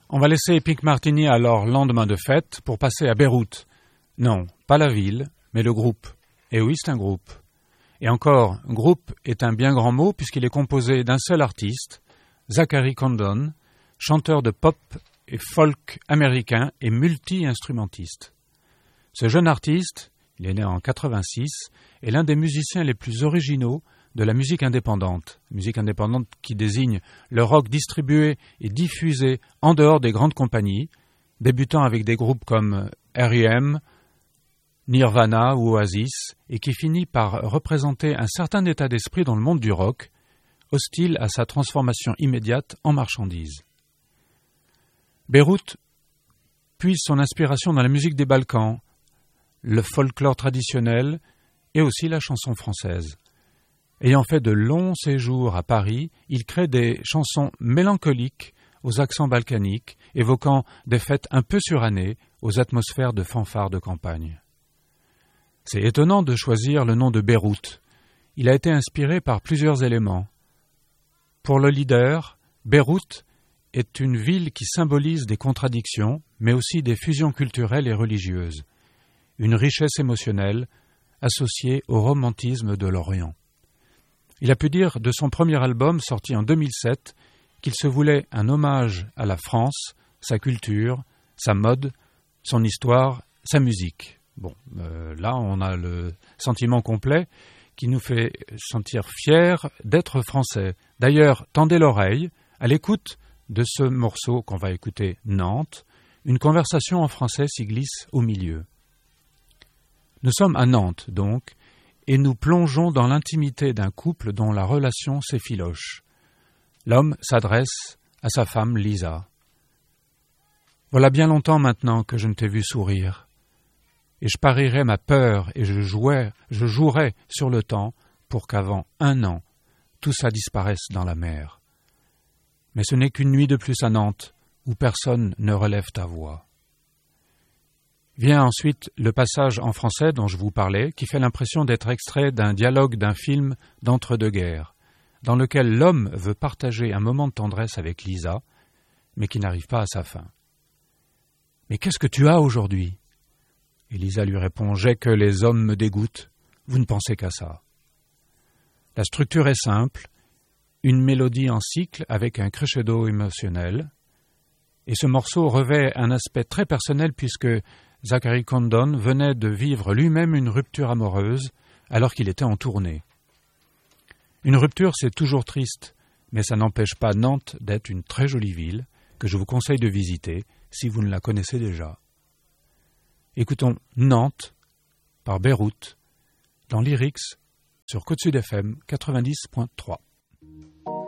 On va laisser Pink Martini à leur lendemain de fête pour passer à Beyrouth. Non, pas la ville, mais le groupe. Et oui, c'est un groupe. Et encore, groupe est un bien grand mot puisqu'il est composé d'un seul artiste, Zachary Condon, chanteur de pop et folk américain et multi-instrumentiste. Ce jeune artiste, il est né en 86, est l'un des musiciens les plus originaux de la musique indépendante qui désigne le rock distribué et diffusé en dehors des grandes compagnies, débutant avec des groupes comme R.E.M., Nirvana ou Oasis, et qui finit par représenter un certain état d'esprit dans le monde du rock, hostile à sa transformation immédiate en marchandise. Beyrouth puise son inspiration dans la musique des Balkans, le folklore traditionnel et aussi la chanson française. Ayant fait de longs séjours à Paris, il crée des chansons mélancoliques aux accents balkaniques, évoquant des fêtes un peu surannées aux atmosphères de fanfares de campagne. C'est étonnant de choisir le nom de Beyrouth. Il a été inspiré par plusieurs éléments. Pour le leader, Beyrouth est une ville qui symbolise des contradictions, mais aussi des fusions culturelles et religieuses, une richesse émotionnelle associée au romantisme de l'Orient. Il a pu dire de son premier album, sorti en 2007, qu'il se voulait un hommage à la France, sa culture, sa mode, son histoire, sa musique. Bon, là, on a le sentiment complet qui nous fait sentir fiers d'être français. D'ailleurs, tendez l'oreille à l'écoute de ce morceau qu'on va écouter, Nantes. Une conversation en français s'y glisse au milieu. Nous sommes à Nantes, donc, et nous plongeons dans l'intimité d'un couple dont la relation s'effiloche. L'homme s'adresse à sa femme Lisa. « Voilà bien longtemps maintenant que je ne t'ai vu sourire, et je parierais ma peur et je jouerais sur le temps pour qu'avant 1 an, tout ça disparaisse dans la mer. Mais ce n'est qu'une nuit de plus à Nantes, où personne ne relève ta voix. » Vient ensuite le passage en français dont je vous parlais, qui fait l'impression d'être extrait d'un dialogue d'un film d'entre-deux-guerres, dans lequel l'homme veut partager un moment de tendresse avec Lisa, mais qui n'arrive pas à sa fin. « Mais qu'est-ce que tu as aujourd'hui ?» Et Lisa lui répond « J'ai que les hommes me dégoûtent, vous ne pensez qu'à ça. » La structure est simple, une mélodie en cycle avec un crescendo émotionnel, et ce morceau revêt un aspect très personnel puisque Zachary Condon venait de vivre lui-même une rupture amoureuse alors qu'il était en tournée. Une rupture, c'est toujours triste, mais ça n'empêche pas Nantes d'être une très jolie ville que je vous conseille de visiter si vous ne la connaissez déjà. Écoutons Nantes par Beyrouth dans Lyrics sur Côte Sud FM 90.3.